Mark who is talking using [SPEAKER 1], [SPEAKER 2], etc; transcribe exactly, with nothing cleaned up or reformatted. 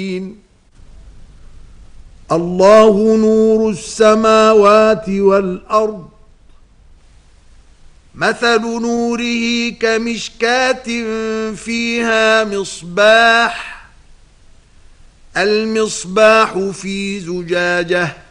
[SPEAKER 1] الله نور السماوات والأرض مثل نوره كمشكاة فيها مصباح المصباح في زجاجة